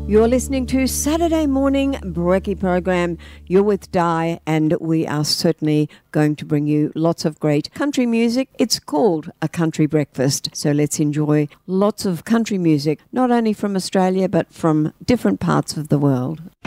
You're listening to Saturday Morning Brekkie program. You're with Di, and we are certainly going to bring you lots of great country music. It's called A Country Breakfast, so let's enjoy lots of country music, not only from Australia, but from different parts of the world.